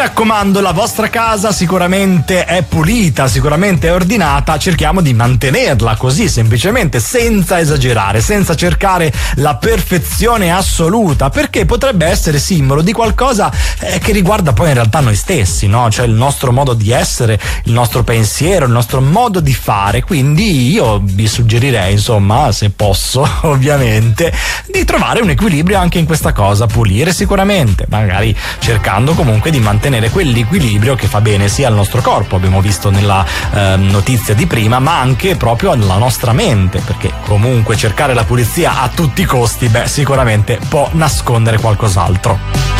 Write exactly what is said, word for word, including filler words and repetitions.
raccomando, la vostra casa sicuramente è pulita, sicuramente è ordinata, cerchiamo di mantenerla così, semplicemente, senza esagerare, senza cercare la perfezione assoluta, perché potrebbe essere simbolo di qualcosa eh, che riguarda poi in realtà noi stessi, no? Cioè il nostro modo di essere, il nostro pensiero, il nostro modo di fare. Quindi io vi suggerirei, insomma, se posso ovviamente, di trovare un equilibrio anche in questa cosa, pulire sicuramente, magari cercando comunque di mantenere quell'equilibrio che fa bene sia al nostro corpo, abbiamo visto nella eh, notizia di prima, ma anche proprio alla nostra mente, perché comunque cercare la pulizia a tutti i costi, beh, sicuramente può nascondere qualcos'altro.